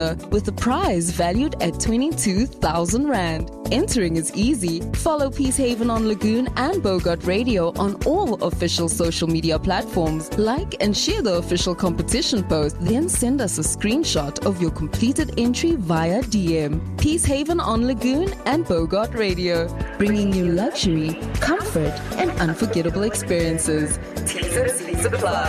with a prize valued at 22,000 Rand. Entering is easy. Follow Peacehaven on Lagoon and Bogart Radio on all official social media platforms. Like and share the official competition post, then send us a screenshot of your completed entry via DM. Peacehaven on Lagoon and Bogart Radio, bringing you luxury, comfort, and unforgettable experiences. T&Cs apply.